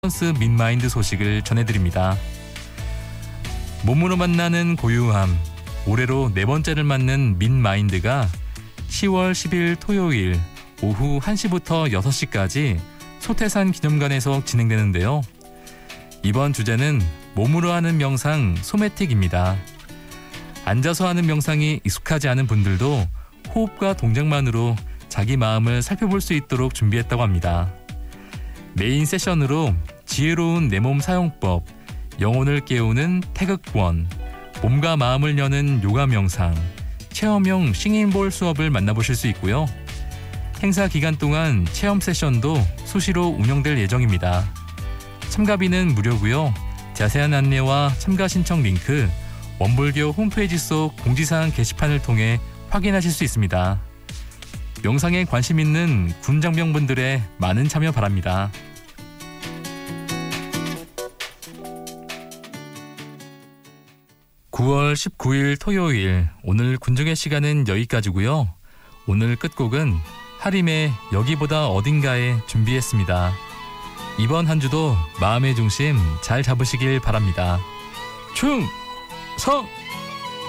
스 민마인드 소식을 전해드립니다. 몸으로 만나는 고유함, 올해로 4번째를 맞는 민마인드가 10월 10일 토요일 오후 1시부터 6시까지 소태산 기념관에서 진행되는데요. 이번 주제는 몸으로 하는 명상 소매틱입니다. 앉아서 하는 명상이 익숙하지 않은 분들도 호흡과 동작만으로 자기 마음을 살펴볼 수 있도록 준비했다고 합니다. 메인 세션으로 지혜로운 내 몸 사용법, 영혼을 깨우는 태극권, 몸과 마음을 여는 요가 명상, 체험형 싱잉볼 수업을 만나보실 수 있고요. 행사 기간 동안 체험 세션도 수시로 운영될 예정입니다. 참가비는 무료고요. 자세한 안내와 참가 신청 링크 원불교 홈페이지 속 공지사항 게시판을 통해 확인하실 수 있습니다. 명상에 관심 있는 군장병분들의 많은 참여 바랍니다. (9월 19일) 토요일, 오늘 군중의 시간은 여기까지고요. 오늘 끝곡은 하림의 여기보다 어딘가에 준비했습니다. 이번 한 주도 마음의 중심 잘 잡으시길 바랍니다. 충성!